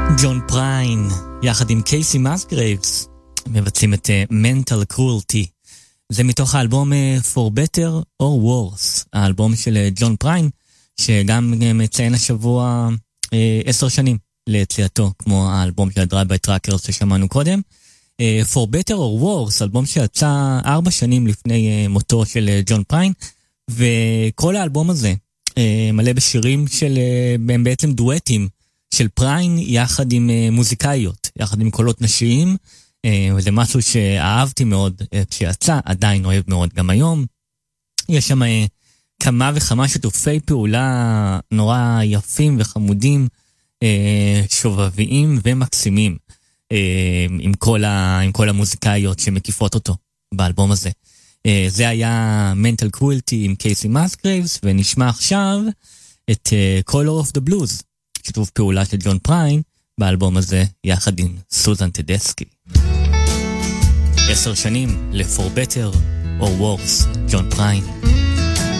ג'ון פריין, יחד עם קייסי מסגרייבס, מבצעים את Mental Cruelty. זה מתוך האלבום For Better or Worse, האלבום של ג'ון פריין, שגם מציין השבוע 10 שנים ליציאתו, כמו האלבום של Drive-by Truckers ששמענו קודם. For Better or Worse, אלבום שיצא 4 שנים לפני מותו של ג'ון פריין, וכל האלבום הזה מלא בשירים של, הם בעצם דואטים, של פריין יחד עם מוזיקאיות, יחד עם קולות נשיים, וזה משהו שאהבתי מאוד כשיצא, עדיין אוהב מאוד גם היום. יש שם כמה וכמה שיתופי פעולה נורא יפים וחמודים, שובביים ומקסימים, עם כל המוזיקאיות שמקיפות אותו באלבום הזה. זה היה Mental Cruelty עם קייסי מסגרייבס, ונשמע עכשיו את Color of the Blues, שיתוף פעולה של ג'ון פריין באלבום הזה יחד עם סוזן טדסקי. 10 שנים ל-For Better or Worse, ג'ון פריין.